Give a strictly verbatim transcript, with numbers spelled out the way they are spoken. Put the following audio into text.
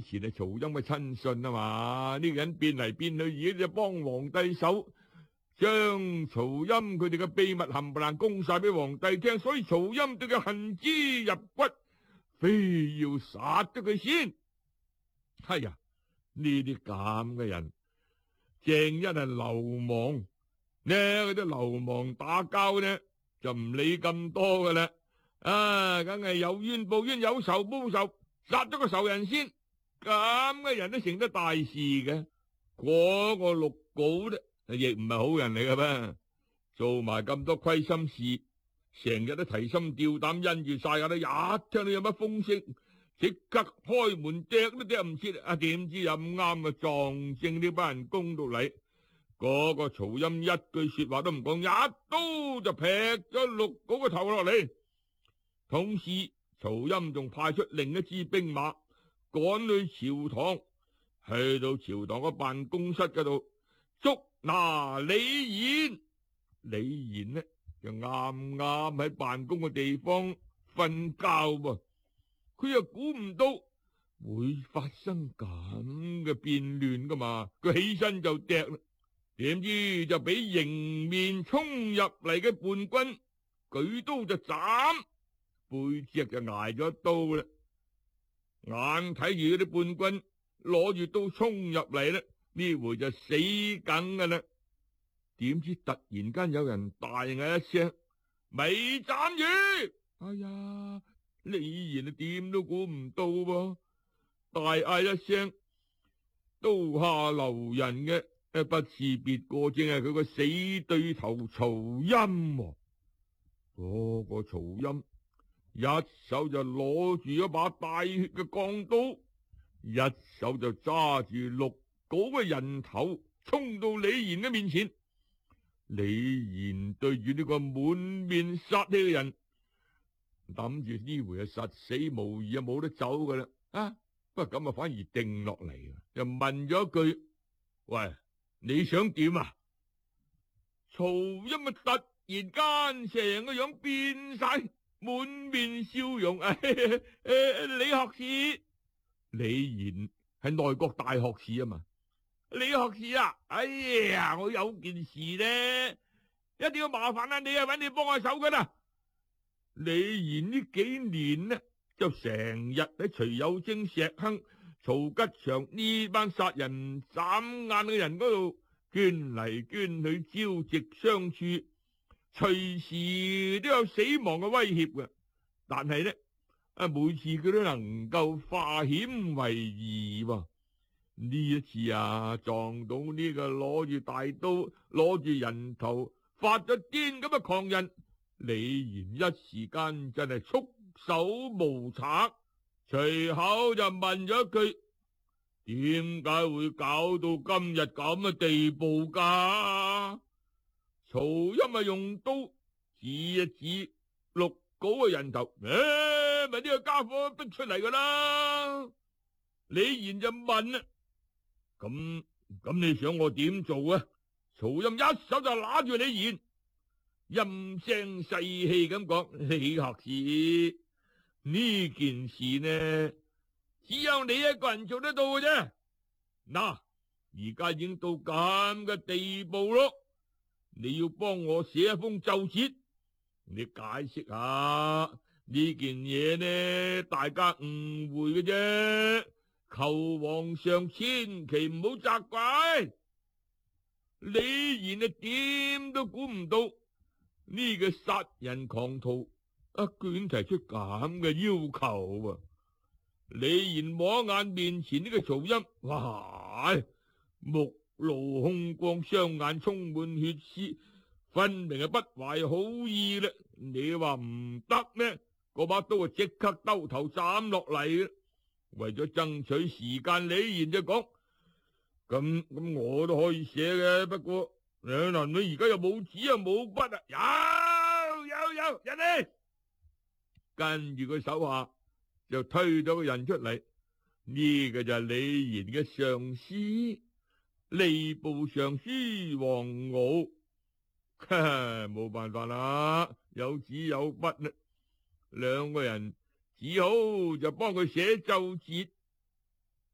前係曹欽嘅親信啊嘛，呢、這個人變嚟變去，而家就幫皇帝手，將曹欽佢哋嘅秘密冚唪唥供晒俾皇帝聽，所以曹欽對佢恨之入骨，非要殺咗佢先。哎呀，呢啲咁嘅人，正一係流氓呢，嗰啲流氓打交呢就唔理咁多噶啦，啊，梗係有冤報冤，有仇報仇，殺咗個仇人先，咁嘅人都成得大事嘅。嗰、那個陸稿呢，亦唔係好人嚟嘅咩？做埋咁多虧心事，成日都提心吊膽，因住晒噶啦，一聽到有乜風聲，即刻開門趯都趯唔切，啊，點知又咁啱啊，撞正呢班人攻到嚟。嗰、那個曹欽一句說話都唔講，一刀就劈咗陸稿個頭落嚟。同時曹欽仲派出另一支兵馬趕去朝堂，去到朝堂個辦公室嗰度捉拿李賢。李賢呢就啱啱喺辦公嘅地方瞓覺噃，佢又估唔到會發生咁嘅變亂噶嘛，佢起身就趯啦。點知就俾迎面衝入嚟嘅叛軍舉刀就斬，背脊就挨咗一刀啦。眼睇住嗰啲叛軍攞住刀衝入嚟啦，呢回就死梗噶啦。點知突然間有人大嗌一聲：未斬住！哎呀，李賢啊點都估唔到噃，大嗌一聲，刀下留人嘅不是別個，正係佢個死對頭曹欽。嗰、那個曹欽一手就攞住一把帶血嘅鋼刀，一手就揸住陸稿嘅人頭，衝到李賢嘅面前。李賢對住呢個滿面殺氣嘅人，諗住呢回啊實死無疑啊，冇得走噶啦。啊，不過咁啊反而定落嚟，就問咗一句：喂，你想點啊？曹欽啊突然間成個樣變晒，滿面笑容。誒、哎哎，李學士，李賢係內閣大學士啊嘛。李學士啊，哎呀，我有件事呢，一定要麻煩啊你啊，搵你幫下手噶啦。李賢呢幾年呢，就成日喺徐有貞、石亨、曹吉祥呢班殺人眨眼嘅人嗰度捐嚟捐去，朝夕相處，隨時都有死亡嘅威脅嘅。但係呢，啊每次佢都能夠化險為夷喎。呢一次啊，撞到呢個攞住大刀、攞住人頭、發咗癲咁嘅狂人，李賢一時間真係束手無策，隨口就問咗一句：點解會搞到今日咁嘅地步噶？曹欽咪用刀指一指陸稿嘅人頭，誒，咪呢個家伙逼出嚟噶啦。李賢就問啦：咁咁你想我點做啊？曹欽一手就拿住李賢，陰聲細氣咁講：李學士，呢件事呢，只有你一個人做得到嘅啫。嗱，而家已經到咁嘅地步咯，你要幫我寫一封奏折，你解釋下呢件嘢呢，大家誤會嘅啫。求皇上千祈唔好責怪。李賢啊，點都估唔到呢個殺人狂徒啊，居然提出咁嘅要求啊！李賢望一眼面前呢個曹欽，哇，目露凶光，雙眼充滿血絲，分明係不懷好意啦。你話唔得咩？嗰把刀啊，即刻兜頭斬落嚟。為咗爭取時間，李賢就講：咁咁我都可以寫嘅，不過兩男女而家又冇紙啊冇筆啊，有有有人嚟。跟住佢手下就推咗個人出嚟，呢、這個就係李賢嘅上司，吏部尚書王敖。冇辦法啦，有紙有筆啦，兩個人只好就幫佢寫奏折。